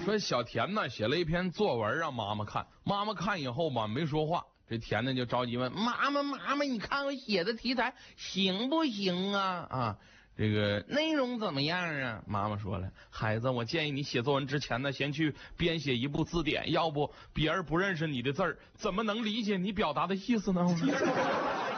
说小田呢写了一篇作文让妈妈看，妈妈看以后吧没说话，这田呢就着急问妈妈，你看我写的题材行不行啊？这个内容怎么样啊？妈妈说了，孩子，我建议你写作文之前呢，先去编写一部字典，要不别人不认识你的字儿，怎么能理解你表达的意思呢？